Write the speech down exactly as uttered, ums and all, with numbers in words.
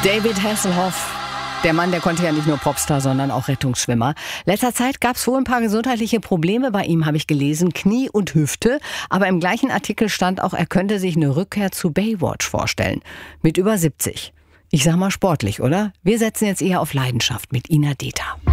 David Hasselhoff. Der Mann, der konnte ja nicht nur Popstar, sondern auch Rettungsschwimmer. Letzter Zeit gab es wohl ein paar gesundheitliche Probleme bei ihm, habe ich gelesen, Knie und Hüfte. Aber im gleichen Artikel stand auch, er könnte sich eine Rückkehr zu Baywatch vorstellen. Mit über siebzig. Ich sag mal sportlich, oder? Wir setzen jetzt eher auf Leidenschaft mit Ina Deta.